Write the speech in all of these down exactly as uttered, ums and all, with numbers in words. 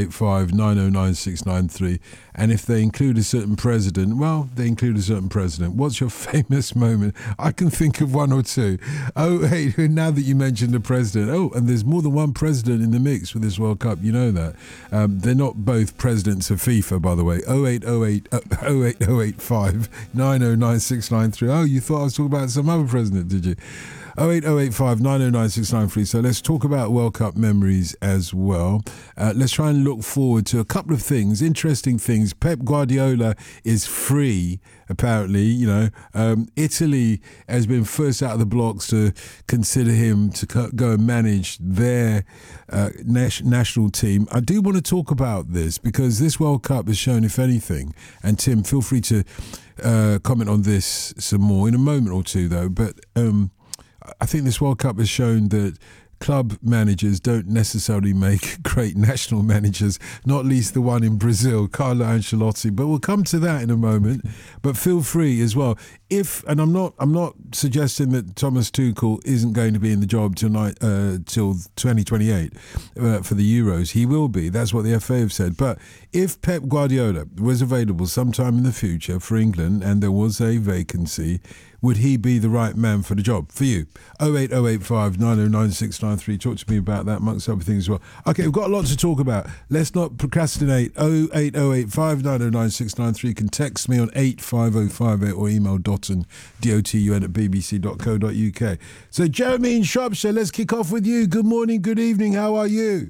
eight five, nine oh nine, six nine three. And if they include a certain president, well, they include a certain president. What's your famous moment? I can think of one or two. Oh, hey, now that you mentioned the president. Oh, and there's more than one president in the mix for this World Cup. You know that. Um, they're not both presidents of FIFA, by the way. oh eight oh eight, oh eight oh eight five, nine oh nine, six nine three. Oh, you thought I was talking about some other president, did you? oh eight oh eight five, nine oh nine, six nine three. So let's talk about World Cup memories as well. Uh, let's try and look forward to a couple of things, interesting things. Pep Guardiola is free, apparently. You know, um, Italy has been first out of the blocks to consider him to co- go and manage their uh, nas- national team. I do want to talk about this because this World Cup has shown, if anything, and Tim, feel free to uh, comment on this some more in a moment or two, though, but... Um, I think this World Cup has shown that club managers don't necessarily make great national managers, not least the one in Brazil, Carlo Ancelotti. But we'll come to that in a moment. But feel free as well. If and I'm not I'm not suggesting that Thomas Tuchel isn't going to be in the job till ni- uh, till twenty twenty-eight uh, for the Euros. He will be. That's what the F A have said. But if Pep Guardiola was available sometime in the future for England and there was a vacancy, would he be the right man for the job? For you, oh eight oh eight five, nine oh nine, six nine three. Talk to me about that, amongst other things as well. Okay, we've got a lot to talk about. Let's not procrastinate. oh eight oh eight five, nine oh nine, six nine three. You can text me on eight five oh five eight or email Dotun, D O T U N at b b c dot co dot u k. So Jeremy in Shropshire, let's kick off with you. Good morning, good evening. How are you?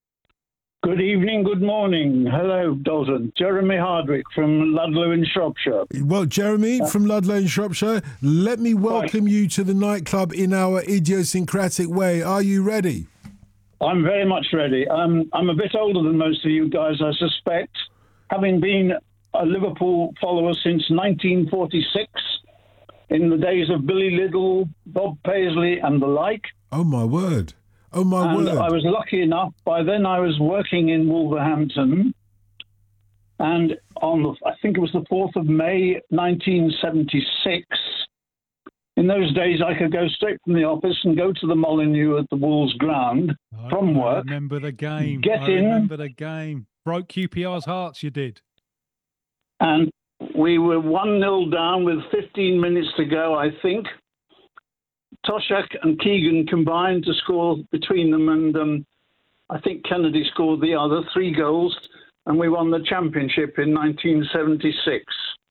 Good evening, good morning. Hello, Dalton. Jeremy Hardwick from Ludlow in Shropshire. Well, Jeremy from Ludlow in Shropshire, let me welcome Right. you to the nightclub in our idiosyncratic way. Are you ready? I'm very much ready. Um, I'm a bit older than most of you guys, I suspect, having been a Liverpool follower since nineteen forty-six, in the days of Billy Liddell, Bob Paisley and the like. Oh, my word. Oh, my And word. I was lucky enough, by then I was working in Wolverhampton, and on, the, I think it was the fourth of May, nineteen seventy-six, in those days I could go straight from the office and go to the Molineux at the Wolves ground I, from I work. remember the game. Get I in. remember the game. Broke Q P R's hearts, you did. And we were one nil down with fifteen minutes to go, I think. Toshak and Keegan combined to score between them, and um, I think Kennedy scored the other, three goals, and we won the championship in nineteen seventy-six.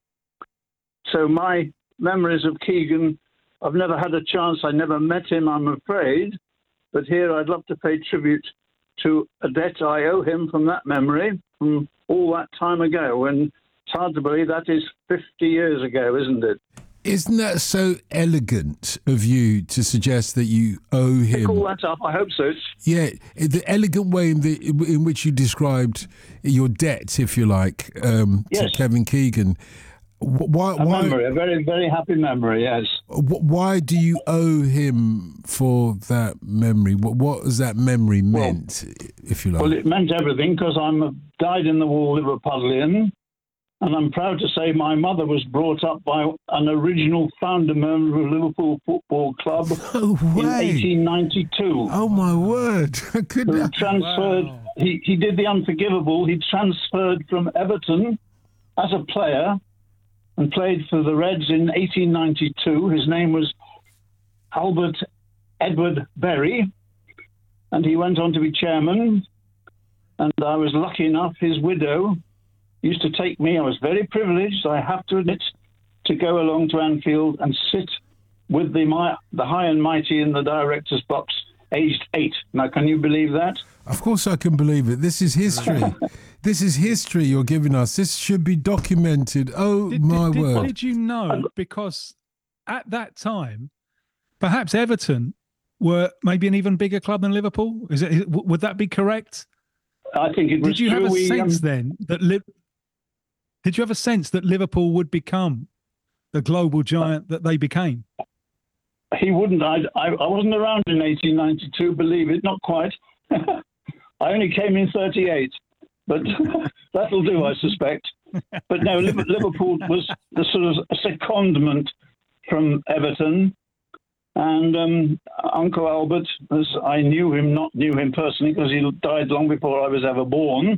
So my memories of Keegan, I've never had a chance, I never met him, I'm afraid, but here I'd love to pay tribute to a debt I owe him from that memory, from all that time ago, and it's hard to believe that is fifty years ago, isn't it? Isn't that so elegant of you to suggest that you owe him? Pick all that up, I hope so. Yeah, the elegant way in the in which you described your debt, if you like, um, Yes. to Kevin Keegan. Why? A Why? memory, a very, very happy memory, yes. Why do you owe him for that memory? What, what has that memory meant, well, if you like? Well, it meant everything because I'm a dyed-in-the-wool Liverpudlian, and I'm proud to say my mother was brought up by an original founder member of Liverpool Football Club No in way. eighteen ninety-two. Oh, my word. I couldn't... Who transferred, Wow. he, he did the unforgivable. He transferred from Everton as a player and played for the Reds in eighteen ninety-two. His name was Albert Edward Berry, and he went on to be chairman. And I was lucky enough, his widow used to take me, I was very privileged, I have to admit, to go along to Anfield and sit with the, my, the high and mighty in the director's box, aged eight. Now, can you believe that? Of course I can believe it. This is history. This is history you're giving us. This should be documented. Oh, Did, my did, did- word. Did you know? Because at that time, perhaps Everton were maybe an even bigger club than Liverpool. Is it? is- Would that be correct? I think it was Did you have true. a We, um, sense then that Liv- Did you have a sense that Liverpool would become the global giant that they became? he wouldn't. I, I, I wasn't around in eighteen ninety-two, believe it, not quite. I only came in thirty-eight, but that'll do, I suspect. But no, Liv- Liverpool was the sort of a secondment from Everton. And um, Uncle Albert, as I knew him, not knew him personally because he died long before I was ever born,